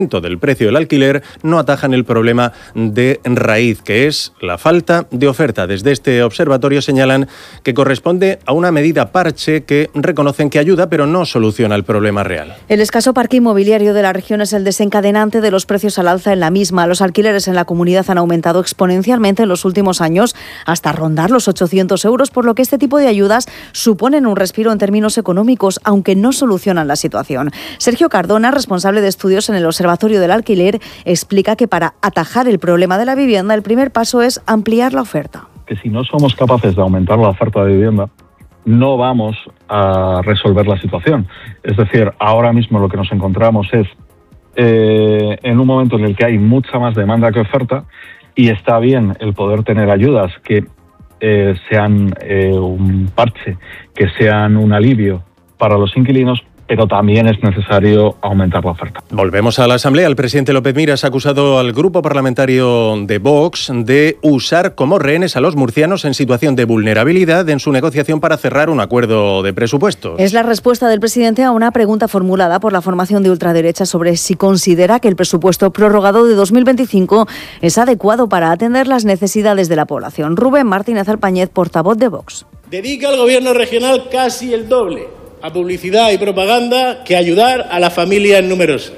del precio del alquiler no atajan el problema de raíz, que es la falta de oferta. Desde este observatorio señalan que corresponde a una medida parche que reconocen que ayuda, pero no soluciona el problema real. El escaso parque inmobiliario de la región es el desencadenante de los precios al alza en la misma. Los alquileres en la comunidad han aumentado exponencialmente en los últimos años hasta rondar los 800 euros, por lo que este tipo de ayudas suponen un respiro en términos económicos, aunque no solucionan la situación. Sergio Cardona, responsable de estudios en el Observatorio del Alquiler, explica que para atajar el problema de la vivienda, el primer paso es ampliar la oferta. Que si no somos capaces de aumentar la oferta de vivienda, no vamos a resolver la situación. Es decir, ahora mismo lo que nos encontramos es en un momento en el que hay mucha más demanda que oferta, y está bien el poder tener ayudas que sean un parche, que sean un alivio para los inquilinos, pero también es necesario aumentar la oferta. Volvemos a la Asamblea. El presidente López Miras ha acusado al grupo parlamentario de Vox de usar como rehenes a los murcianos en situación de vulnerabilidad en su negociación para cerrar un acuerdo de presupuestos. Es la respuesta del presidente a una pregunta formulada por la formación de ultraderecha sobre si considera que el presupuesto prorrogado de 2025 es adecuado para atender las necesidades de la población. Rubén Martínez Alpañez, portavoz de Vox. Dedica al gobierno regional casi el doble a publicidad y propaganda que ayudar a las familias numerosas.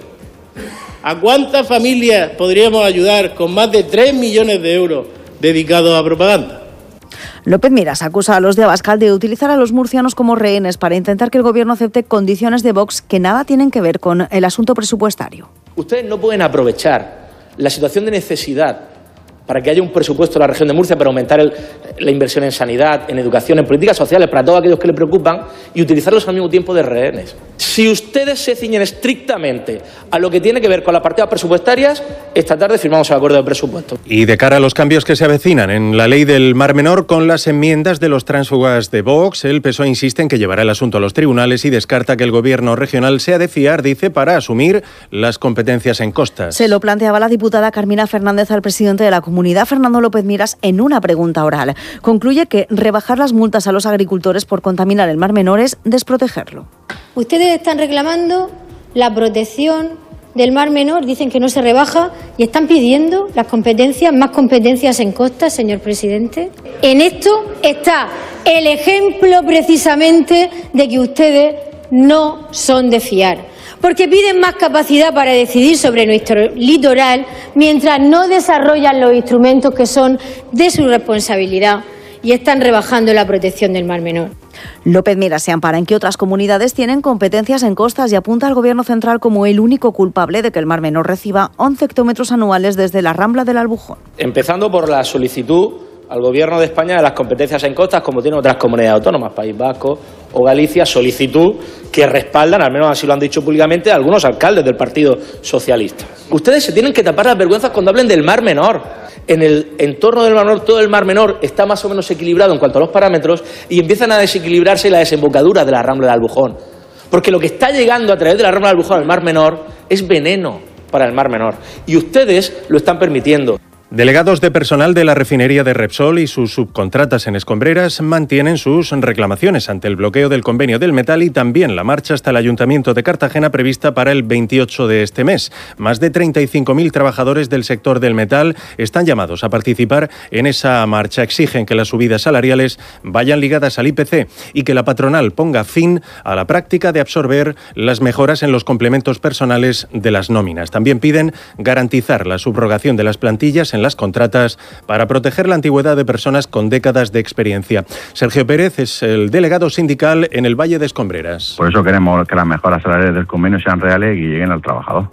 ¿A cuántas familias podríamos ayudar con más de 3 millones de euros dedicados a propaganda? López Miras acusa a los de Abascal de utilizar a los murcianos como rehenes para intentar que el gobierno acepte condiciones de Vox que nada tienen que ver con el asunto presupuestario. Ustedes no pueden aprovechar la situación de necesidad para que haya un presupuesto en la región de Murcia para aumentar la inversión en sanidad, en educación, en políticas sociales, para todos aquellos que le preocupan, y utilizarlos al mismo tiempo de rehenes. Si ustedes se ciñen estrictamente a lo que tiene que ver con las partidas presupuestarias, esta tarde firmamos el acuerdo de presupuesto. Y de cara a los cambios que se avecinan en la ley del Mar Menor con las enmiendas de los tránsfugas de Vox, el PSOE insiste en que llevará el asunto a los tribunales y descarta que el gobierno regional sea de fiar, dice, para asumir las competencias en costas. Se lo planteaba la diputada Carmina Fernández al presidente de la comunidad, Fernando López Miras, en una pregunta oral. Concluye que rebajar las multas a los agricultores por contaminar el Mar Menor es desprotegerlo. Ustedes están reclamando la protección del Mar Menor, dicen que no se rebaja y están pidiendo las competencias, más competencias en costas, señor presidente. En esto está el ejemplo precisamente de que ustedes no son de fiar, porque piden más capacidad para decidir sobre nuestro litoral mientras no desarrollan los instrumentos que son de su responsabilidad y están rebajando la protección del Mar Menor. López Miras se ampara en que otras comunidades tienen competencias en costas y apunta al Gobierno central como el único culpable de que el Mar Menor reciba 11 hectómetros anuales desde la Rambla del Albujón. Empezando por la solicitud al Gobierno de España de las competencias en costas, como tienen otras comunidades autónomas, País Vasco o Galicia, solicitud que respaldan, al menos así lo han dicho públicamente, algunos alcaldes del Partido Socialista. Ustedes se tienen que tapar las vergüenzas cuando hablen del Mar Menor. En el entorno del Mar Menor, todo el Mar Menor está más o menos equilibrado en cuanto a los parámetros y empiezan a desequilibrarse la desembocadura de la Rambla de Albujón. Porque lo que está llegando a través de la Rambla de Albujón al Mar Menor es veneno para el Mar Menor. Y ustedes lo están permitiendo. Delegados de personal de la refinería de Repsol y sus subcontratas en Escombreras mantienen sus reclamaciones ante el bloqueo del convenio del metal y también la marcha hasta el Ayuntamiento de Cartagena prevista para el 28 de este mes. Más de 35.000 trabajadores del sector del metal están llamados a participar en esa marcha. Exigen que las subidas salariales vayan ligadas al IPC y que la patronal ponga fin a la práctica de absorber las mejoras en los complementos personales de las nóminas. También piden garantizar la subrogación de las plantillas en las contratas para proteger la antigüedad de personas con décadas de experiencia. Sergio Pérez es el delegado sindical en el Valle de Escombreras. Por eso queremos que las mejoras salariales del convenio sean reales y lleguen al trabajador.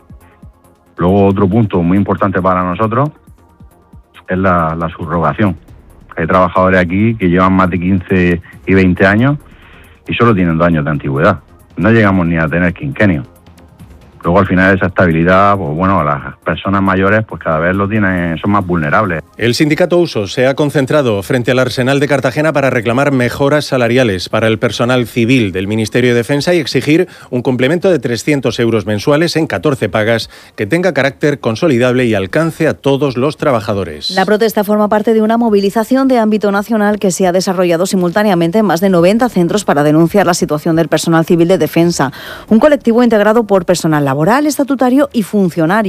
Luego, otro punto muy importante para nosotros es la subrogación. Hay trabajadores aquí que llevan más de 15 y 20 años y solo tienen 2 años de antigüedad. No llegamos ni a tener quinquenio. Luego, al final, esa estabilidad, pues bueno, las personas mayores pues cada vez son más vulnerables. El sindicato USO se ha concentrado frente al Arsenal de Cartagena para reclamar mejoras salariales para el personal civil del Ministerio de Defensa y exigir un complemento de 300 euros mensuales en 14 pagas que tenga carácter consolidable y alcance a todos los trabajadores. La protesta forma parte de una movilización de ámbito nacional que se ha desarrollado simultáneamente en más de 90 centros para denunciar la situación del personal civil de defensa, un colectivo integrado por personal laboral, estatutario y funcionario.